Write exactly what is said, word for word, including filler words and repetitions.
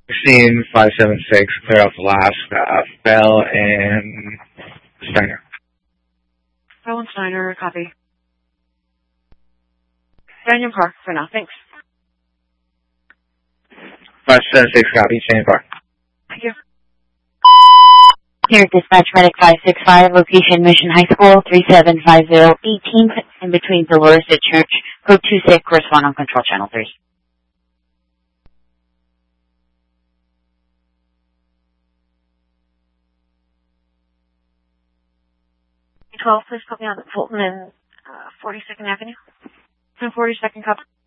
sixteen five seven six, clear off Alaska, Bell and Steiner. Bell and Steiner, copy. Daniel Park for now, thanks. five seven six, copy, Shannon Park. Thank you. Here at Dispatch Medic five six five, location Mission High School, three seven five zero, eighteenth, in between Dolores at Church, code two six, correspond on control channel three. twelve, please put me on Fulton and uh, forty-second Avenue. And forty-second, copy.